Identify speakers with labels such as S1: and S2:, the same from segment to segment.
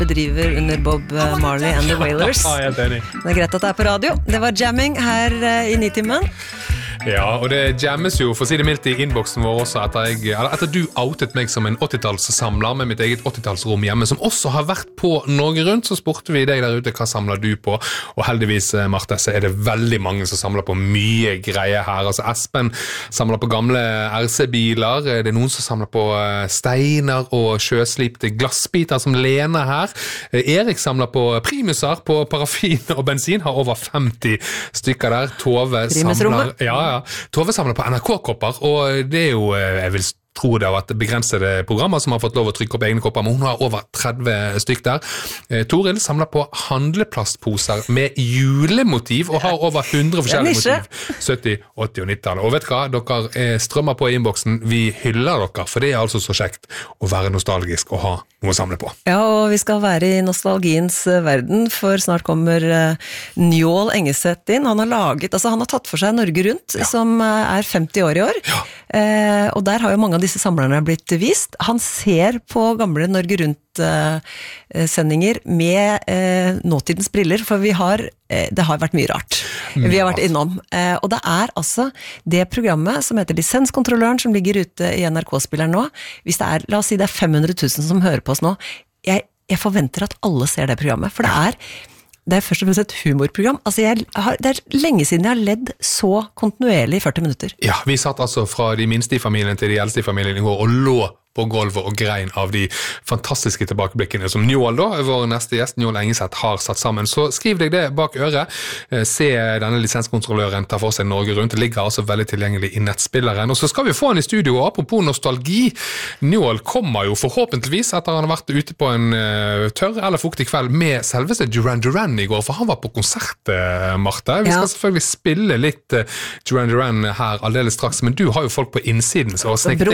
S1: bedriver under Bob Marley and the Wailers.
S2: Ja,
S1: det greit at det på radio. Det var jamming her I Nitimen.
S2: Ja, og det jammes jo, for å si det mildt I innboksen vår også, etter du outet meg som en 80-tallssamler med mitt eget 80-tallsrom hjemme, som også har vært på Norge Rundt, så spurte vi deg der ute, hva samler du på? Og heldigvis, Marte, så det veldig mange som samler på mye greier her. Altså Espen samler på gamle RC-biler, det noen som samler på steiner og sjøslipte glassbiter som Lene her. Erik samler på primuser, på paraffin og bensin, har over 50 stykker der. Tove samler... Tove samler på NRK-kopper, og det jo, jeg vil tro det har vært begrensede programmer som har fått lov å trykke opp egne kopper, men hun har over 30 stykk der. Toril samler på handleplastposer med julemotiv, og har over 100 forskjellige motiv. 70, 80 og 90. Og vet hva, dere strømmer på I innboksen, vi hyller dere, for det altså så kjekt å være nostalgisk og ha noe å samle på.
S1: Ja, og vi skal være I nostalgiens verden, for snart kommer Njål Engeseth inn. Han har tatt for seg Norge Rundt, som 50 år I år. Ja. Og der har jo mange av disse samlerne blitt vist. Han ser på gamle Norge Rundt-sendinger med nåtidens briller, for det har vært mye rart. Vi har vært innom. Og det altså det programmet som heter Lisenskontrolløren, som ligger ute I NRK-spilleren nå. Hvis la oss si det 500 000 som hører på oss nå, jeg forventer at alle ser det programmet, for det først og fremst et humorprogram. Altså det lenge siden jeg har ledd så kontinuerlig I 40 minutter.
S2: Ja, vi satt altså fra de minste I familien til de eldste I familien I går og lå på gulvet og grein av de fantastiske tilbakeblikkene som Njål da, vår neste gjest, Njål Engeseth, har satt sammen. Så skriv deg det bak øret. Se denne lisenskontrolløren ta for seg Norge Rundt. Det ligger altså veldig tilgjengelig I nettspilleren. Og så skal vi få han I studio, og apropos nostalgi, Njål kommer jo forhåpentligvis etter han har vært ute på en tørr eller fuktig kveld med selveste Duran Duran I går, for han var på konsert, Marte. Vi skal selvfølgelig spille litt Duran Duran her aldeles straks, men du har jo folk på innsiden, så snekket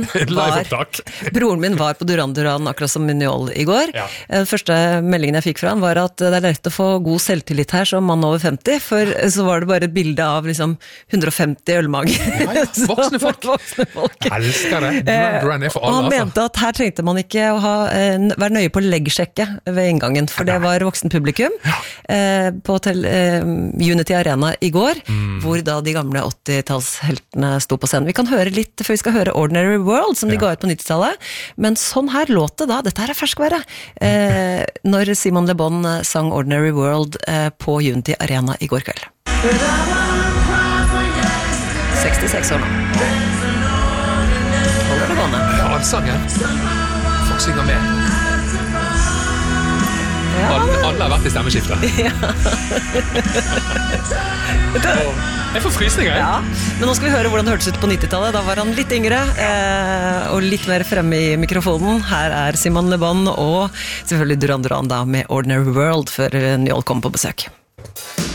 S1: Broren min var på Duran Duran akkurat som Njål I går. Ja. Første meldingen jeg fikk fra han var at det lett å få god selvtillit her som mann over 50, for så var det bare et bilde av liksom 150 ølmager.
S2: Ja, voksne folk. Jeg elsker det. Duran Duran for alle.
S1: Og han mente at her trengte man ikke å være nøye på leggsjekke ved inngangen, for det var voksen publikum på Unity Arena I går, hvor da de gamle 80-tallsheltene sto på scenen. Vi kan høre litt, før vi skal høre Ordinary World, som de ga ut på 90-tallet, men sånn her låt det da, dette her ferskvære, når Simon Le Bon sang Ordinary World på Unity Arena I går kveld. 66 år nå. Holder det gående.
S2: Ja, allsangen. Folk synger med. Ja. Alle har vært I stemmeskiftet. Ja. Jeg får frysninger.
S1: Ja, men nå skal vi høre hvordan det hørtes ut på 90-tallet. Da var han litt yngre og litt mer fremme I mikrofonen. Her Simon Le Bon og selvfølgelig Duran Duran da med Ordinary World før Njål kom på besøk.